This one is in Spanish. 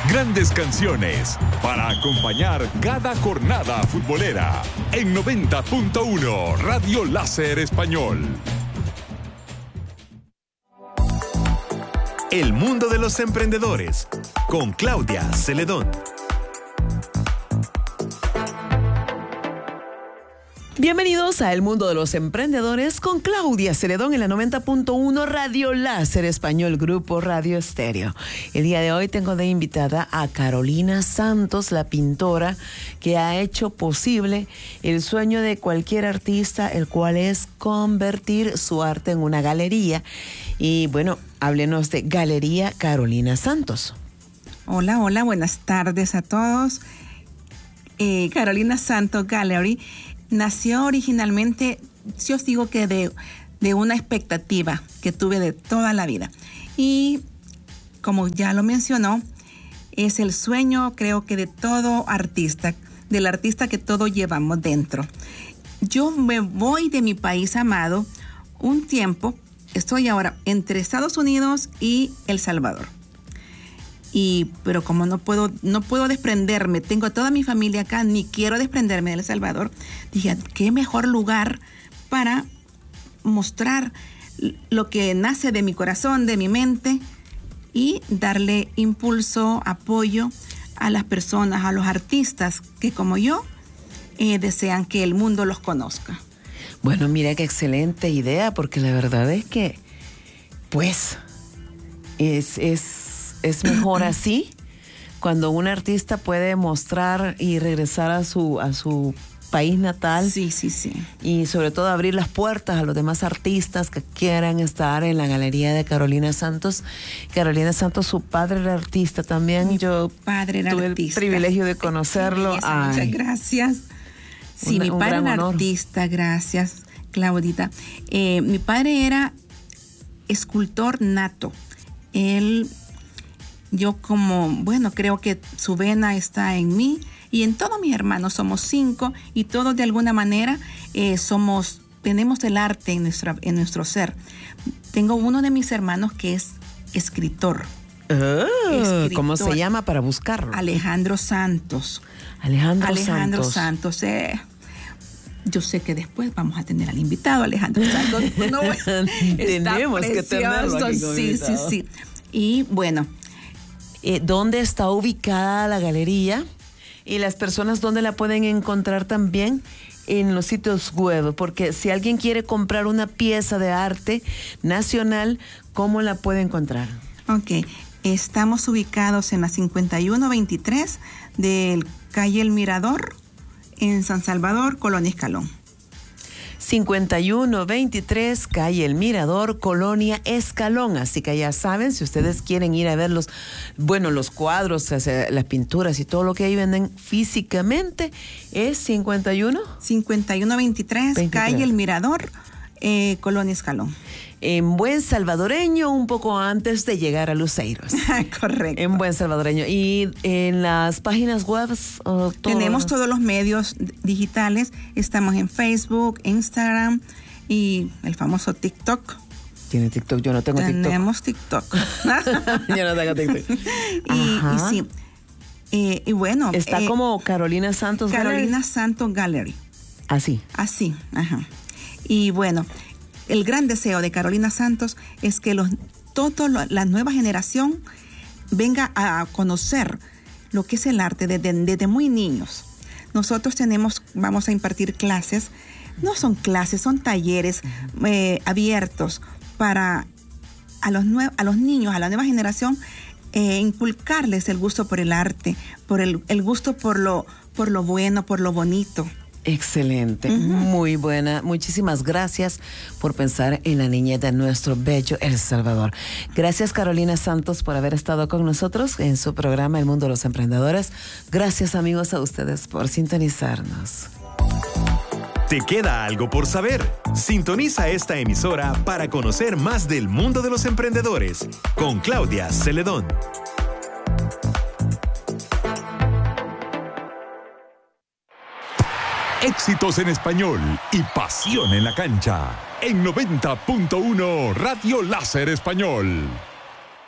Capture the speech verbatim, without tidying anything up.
Grandes canciones para acompañar cada jornada futbolera en noventa punto uno Radio Láser Español. El mundo de los emprendedores con Claudia Celedón. Bienvenidos a El Mundo de los Emprendedores con Claudia Celedón en la noventa punto uno Radio Láser Español, Grupo Radio Estéreo. El día de hoy tengo de invitada a Carolina Santos, la pintora que ha hecho posible el sueño de cualquier artista, el cual es convertir su arte en una galería. Y bueno, háblenos de Galería Carolina Santos. Hola, hola, buenas tardes a todos. Eh, Carolina Santos Gallery nació originalmente, yo os digo que de, de una expectativa que tuve de toda la vida. Y como ya lo mencionó, es el sueño, creo que de todo artista, del artista que todos llevamos dentro. Yo me voy de mi país amado un tiempo, estoy ahora entre Estados Unidos y El Salvador. Y, pero como no puedo, no puedo desprenderme, tengo toda mi familia acá, ni quiero desprenderme de El Salvador, dije, qué mejor lugar para mostrar lo que nace de mi corazón, de mi mente, y darle impulso, apoyo a las personas, a los artistas que como yo eh, desean que el mundo los conozca. Bueno, mira qué excelente idea, porque la verdad es que, pues, es... es Es mejor así, cuando un artista puede mostrar y regresar a su, a su país natal. Sí, sí, sí. Y sobre todo abrir las puertas a los demás artistas que quieran estar en la Galería de Carolina Santos. Carolina Santos, su padre era artista también. Mi Yo padre era tuve artista. el privilegio de conocerlo. Sí, Ay, muchas gracias. Sí, un, mi un padre gran era honor. artista, gracias, Claudita. Eh, mi padre era escultor nato. Él... Yo como, bueno, creo que su vena está en mí y en todos mis hermanos. Somos cinco y todos de alguna manera eh, somos, tenemos el arte en, nuestra, en nuestro ser. Tengo uno de mis hermanos que es escritor. Oh, escritor. ¿Cómo se llama para buscarlo? Alejandro Santos. Alejandro, Alejandro Santos. Santos. Eh. Yo sé que después vamos a tener al invitado, Alejandro Santos. No, Tenemos que tenerlo aquí como Sí, invitado. sí, sí. Y bueno... Eh, ¿Dónde está ubicada la galería? Y las personas, ¿dónde la pueden encontrar también? En los sitios web, porque si alguien quiere comprar una pieza de arte nacional, ¿cómo la puede encontrar? Ok, estamos ubicados en la cincuenta y uno veintitrés del calle El Mirador, en San Salvador, Colonia Escalón. cincuenta y uno veintitrés, calle El Mirador, Colonia Escalón. Así que ya saben, si ustedes quieren ir a ver los, bueno, los cuadros, las pinturas y todo lo que ahí venden físicamente, es cincuenta y uno. cincuenta y uno veintitrés, calle El Mirador, eh, Colonia Escalón. En buen salvadoreño, un poco antes de llegar a Luceiros. Correcto. En buen salvadoreño. Y en las páginas web... Oh, todo. Tenemos todos los medios digitales. Estamos en Facebook, Instagram y el famoso TikTok. ¿Tiene TikTok? Yo no tengo TikTok. Tenemos TikTok. Yo no tengo TikTok. y, y sí. Eh, y bueno. Está eh, como Carolina Santos Carolina Gallery. Santos Gallery. Así. Así, ajá. Y bueno, el gran deseo de Carolina Santos es que los, toda la nueva generación venga a conocer lo que es el arte desde, desde muy niños. Nosotros tenemos, vamos a impartir clases, no son clases, son talleres eh, abiertos para a los, nue- a los niños, a la nueva generación, eh, inculcarles el gusto por el arte, por el, el gusto por lo, por lo bueno, por lo bonito. Excelente, Uh-huh. muy buena. Muchísimas gracias por pensar en la niñez de nuestro bello El Salvador. Gracias, Carolina Santos, por haber estado con nosotros en su programa El Mundo de los Emprendedores. Gracias, amigos, a ustedes por sintonizarnos. ¿Te queda algo por saber? Sintoniza esta emisora para conocer más del mundo de los emprendedores con Claudia Celedón. Éxitos en español y pasión en la cancha. En noventa punto uno Radio Láser Español.